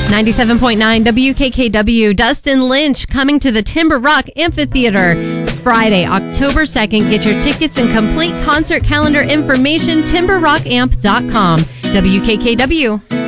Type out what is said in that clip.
97.9 WKKW. Dustin Lynch coming to the Timber Rock Amphitheater Friday, October 2nd. Get your tickets and complete concert calendar information, timberrockAmp.com. WKKW.